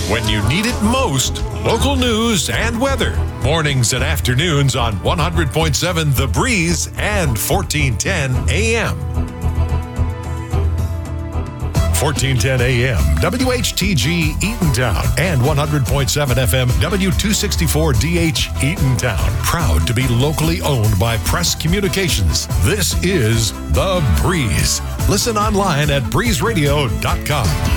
When you need it most, local news and weather. Mornings and afternoons on 100.7 The Breeze and 1410 AM. 1410 AM, WHTG Eatontown, and 100.7 FM, W264DH Eatontown. Proud to be locally owned by Press Communications. This is The Breeze. Listen online at breezeradio.com.